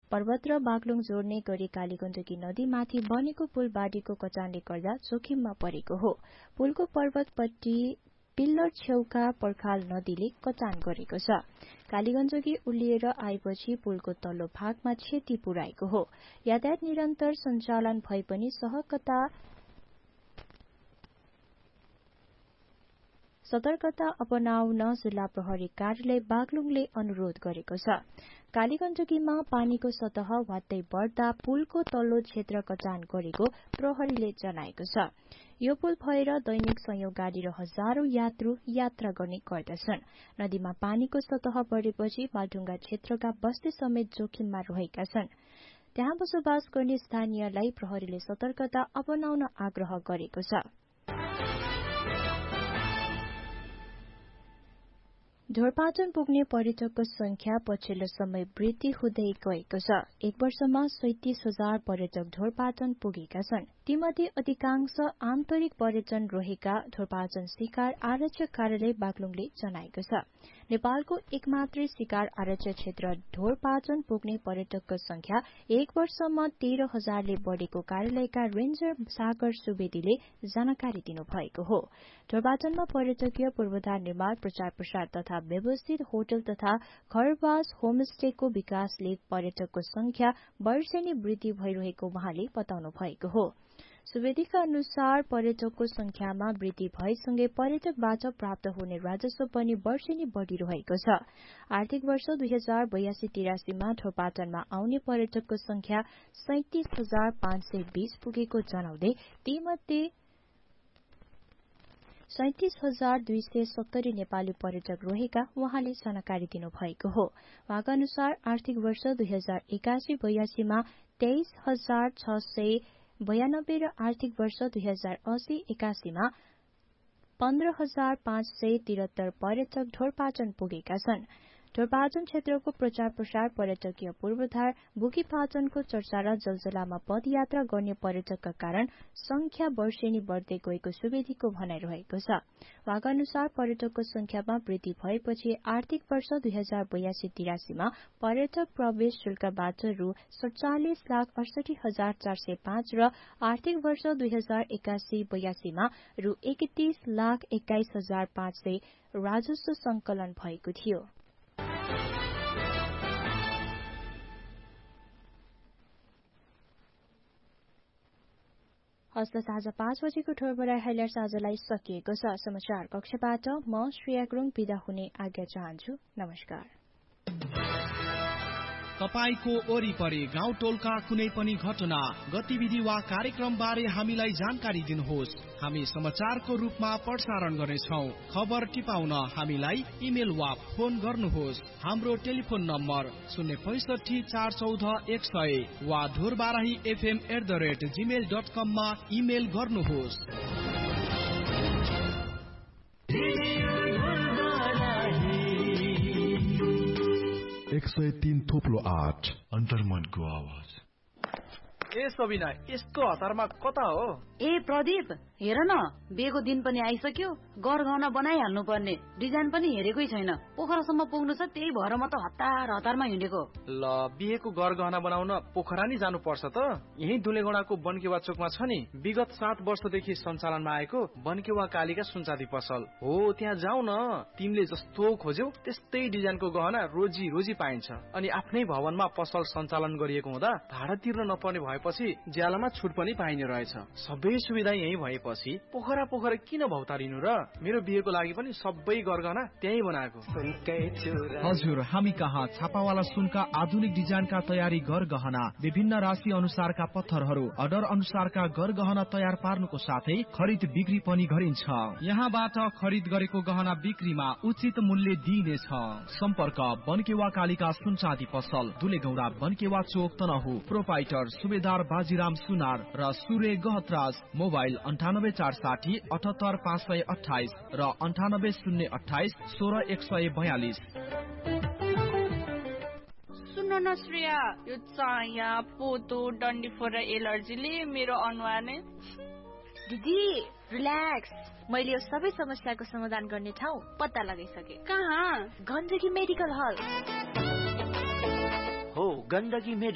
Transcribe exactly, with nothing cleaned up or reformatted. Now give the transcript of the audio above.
पर्वत र बागलुङ जोड्ने गरी कालीगण्डकी नदीमाथि बनेको पुल बाढीको कचानले गर्दा जोखिममा परेको हो। पुलको पर्वतपट्टि पिल्लर छेउका पर्खाल नदीले कचान गरेको छ। कालीगण्डकी उलिएर आएपछि पुलको तल्लो भागमा क्षति पुर्याएको हो। यातायात निरन्तर सञ्चालन भए पनि सहकता सतर्कता अपनाउन जिल्ला प्रहरी कार्यालय बागलुङले अनुरोध गरेको छ। कालीगण्डकीमा पानीको सतह वात्तै बढ्दा पुलको तल्लो क्षेत्र कचान गरेको प्रहरीले जनाएको छ। यो पुल भएर दैनिक सयौं गाड़ी र हजारौं यात्रु यात्रा गर्ने गर्दछन्। नदीमा पानीको सतह बढेपछि बालढुङ्गा क्षेत्रका बस्ती समेत जोखिममा रहेका छन्। त्यहाँ बसोबास गर्ने स्थानीयलाई प्रहरीले सतर्कता अपनाउन आग्रह गरेको छ। ढोरपाटन पुग्ने पर्यटकको संख्या पछिल्लो समय वृद्धि हुँदै गएको छ। एक वर्षमा सैंतीस हजार पर्यटक ढोरपाटन पुगेका छन्। तीमध्ये अधिकांश आन्तरिक पर्यटन रहेका ढोरपाटन शिकार आरक्षक कार्यालय बागलुङले जनाएको छ। नेपालको एकमात्रै शिकार आरक्षक क्षेत्र ढोरपाटन पुग्ने पर्यटकको संख्या एक वर्षमा तेह्र हजारले बढ़ेको कार्यालयका रेन्जर सागर सुवेदीले जानकारी दिनुभएको हो। ढोरपाटनमा पर्यटकीय पूर्वाधार निर्माण, प्रचार प्रसार तथा व्यवस्थित होटल तथा घरवास होमस्टेको विकासले पर्यटकको संख्या वर्षेनी वृद्धि भइरहेको उहाँले बताउनु भएको हो। सुवेदीका अनुसार पर्यटकको संख्यामा वृद्धि भएसँगै पर्यटकबाट प्राप्त हुने राजस्व पनि वर्षेनी बढ़िरहेको छ। आर्थिक वर्ष दुई हजार बयासी तिरासीमा ढोरपाटनमा आउने पर्यटकको संख्या सैंतीस हजार पाँच सय बीस पुगेको जनाउँदै तीमध्ये सैंतीस हजार दुई सय सत्तरी नेपाली पर्यटक रहेका उहाँले जानकारी दिनुभएको हो। उहाँका अनुसार आर्थिक वर्ष दुई हजार एकासी बयासीमा तेइस हजार छ सय बयानब्बे र आर्थिक वर्ष दुई हजार अस्सी एकासीमा पन्ध्र हजार पाँच सय तिहत्तर पर्यटक ढोरपाटन पुगेका छन्। ढोरपाटन क्षेत्रको प्रचार प्रसार, पर्यटकीय पूर्वाधार, बुकीपाटनको चर्चा र जलजलामा पदयात्रा गर्ने पर्यटकका कारण संख्या वर्षेनी बढ़दै गएको सुवेदीको भनाइरहेको छ। उहाँका अनुसार पर्यटकको संख्यामा वृद्धि भएपछि आर्थिक वर्ष दुई हजार बयासी तिरासीमा पर्यटक प्रवेश शुल्कबाट रु सड़चालिस लाख अडसठी हजार चार सय पाँच र आर्थिक वर्ष दुई हजार एकासी बयासीमा रु एकतीस लाख एक्काइस हजार पाँच सय राजस्व संकलन भएको थियो। हस्त साँझ पाँच बजेको ठोरबराई हाइलाइट्स आजलाई सकिएको छ। समाचार कक्षबाट म श्रेया गुरुङ बिदा हुने आज्ञा चाहन्छु। नमस्कार। तपाईको वरिपरि गाउँ टोलका कुनै पनि घटना, गतिविधि वा कार्यक्रम बारे हामीलाई जानकारी दिनुहोस्। हामी समाचारको रूपमा प्रसारण गर्नेछौं। खबर टिपाउन हामीलाई इमेल वा फोन गर्नुहोस्। हाम्रो टेलिफोन नम्बर शून्य पैंसठी चार चौध एक सय वा Dhorbarahi FM at the rate Gmail dot कम मा इमेल गर्नुहोस्। एक सय तीन थोप्लो आठ अन्तर्मनको आवाज। ए सबिना, यसको हतारमा कता हो? ए प्रदीप, हेर न, बिहेको दिन पनि आइसक्यो। गरगहना बनाइहाल्नु पर्ने, डिजाइन पनि हेरेकै छैन। पोखरासम्म पुग्नु छ, त्यही भएर म त हतार हतारमा हिँडेको। ल, बिहेको गरगहना बनाउन पोखरा नि जानु पर्छ त? यही दुलेगौडाको बनकेवा चोकमा छ नि, विगत सात वर्षदेखि सञ्चालनमा आएको बनकेवा कालीका सुनचाँदी पसल हो। त्यहाँ जाऊ न, तिमीले जस्तो खोज्यौ त्यस्तै डिजाइनको गहना रोजी रोजी पाइन्छ। अनि आफ्नै भवनमा पसल सञ्चालन गरिएको हुँदा भाडा तिर्न नपर्ने भएपछि ज्यालामा छुट पनि पाइने रहेछ। सबै सुविधा यही भएपछि पोखरा पोखरा किन भौतारिनु र? मेरो बिहेको लागि पनि सबै गरगहना त्यही बनाएको। हजुर, हामी कहाँ छापावाला सुनका आधुनिक डिजाइनका तयारी गरगहना, विभिन्न राशि अनुसारका पत्थरहरू, अर्डर अनुसारका गरगहना तयार पार्नुको साथै खरिद बिक्री पनि गरिन्छ। यहाँबाट खरिद गरेको गहना बिक्रीमा उचित मूल्य दिइनेछ। सम्पर्क बनकेवा कालीका सुनचाँदी पसल, दुलेगौडा, बनकेवा चोक, तनहु। प्रोपाइटर सुबेदार बाजीराम सुनार र सूर्य गहतराज। मोबाइल अन्ठानब्बे चार साठी अठहत्तर पाँच सय अठाइस र अन्ठानब्बे शून्य अठाइस सोह्र एक सय बयालिस। सुन न श्रेया, यो चाया पोतो डन्डीफोर र एलर्जीले मेरो अनुहार नै। दिदी रिल्याक्स, मैले यो सबै समस्याको समाधान गर्ने ठाउँ पत्ता लगाइसके। कहाँ? गण्डकी मेडिकल हल हो। गण्डकी